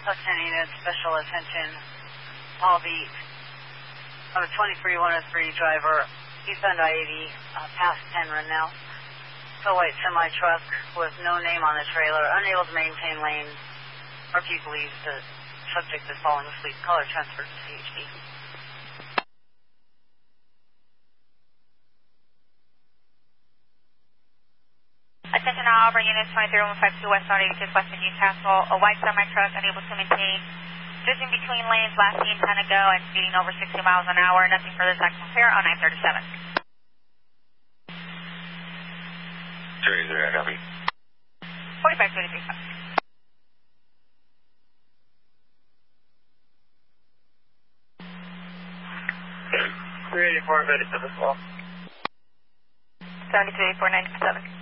Plus 10 units, special attention, Paul Beat. I'm a 23103 driver, eastbound I-80, past Penryn now. So white semi-truck with no name on the trailer, unable to maintain lanes. RP believes the subject is falling asleep. Caller transferred to CHP. Attention all Auburn units 23152 West 86 West of Newcastle. A white semi-truck unable to maintain. Switching between lanes, last seen 10 ago and speeding over 60 miles an hour. Nothing further to compare on 937. Jury's there, copy. 4533. 384, 97 as well. 738497.